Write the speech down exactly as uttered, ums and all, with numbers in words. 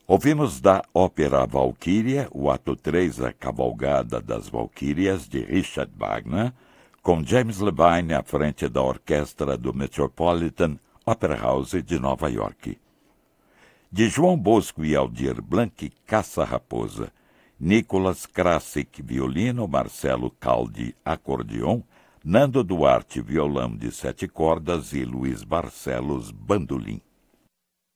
Ouvimos da ópera Valquíria, o ato três, A Cavalgada das Valquírias, de Richard Wagner, com James Levine à frente da orquestra do Metropolitan Opera House de Nova York. De João Bosco e Aldir Blanc, Caça Raposa, Nicolas Krasik, violino, Marcelo Caldi, acordeon, Nando Duarte, violão de sete cordas e Luiz Barcelos, bandolim.